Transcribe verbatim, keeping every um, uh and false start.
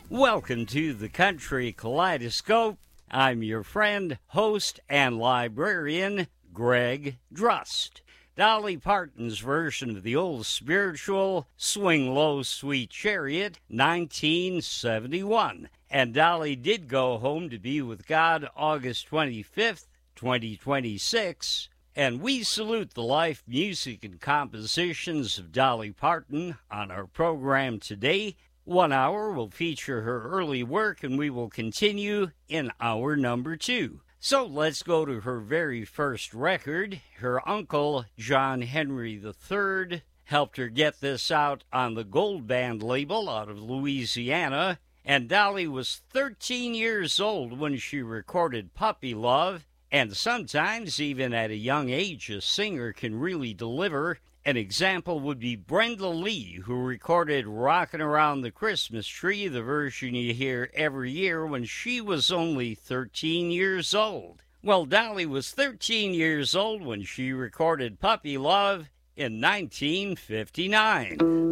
Welcome to the Country Kaleidoscope. I'm your friend, host, and librarian, Greg Drust. Dolly Parton's version of the old spiritual, Swing Low, Sweet Chariot, nineteen seventy-one. And Dolly did go home to be with God August twenty-fifth, twenty twenty-six. And we salute the life, music, and compositions of Dolly Parton on our program today. One hour will feature her early work, and we will continue in hour number two. So let's go to her very first record. Her uncle, John Henry the third, helped her get this out on the Gold Band label out of Louisiana. And Dolly was thirteen years old when she recorded Puppy Love. And sometimes, even at a young age, a singer can really deliver. An example would be Brenda Lee, who recorded Rockin' Around the Christmas Tree, the version you hear every year, when she was only thirteen years old. Well, Dolly was thirteen years old when she recorded Puppy Love in nineteen fifty-nine.